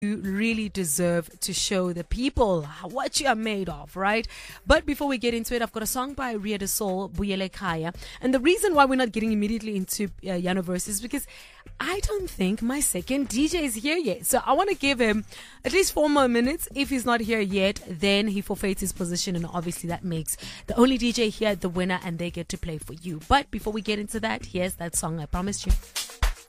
you really deserve to show the people what you are made of, right? But before we get into it, I've got a song by Ria de Sol, Buyele Kaya. And the reason why we're not getting immediately into Yanoverse is because I don't think my second DJ is here yet. So I want to give him at least 4 more minutes. If he's not here yet, then he forfeits his position. And obviously that makes the only DJ here the winner and they get to play for you. But before we get into that, here's that song I promised you.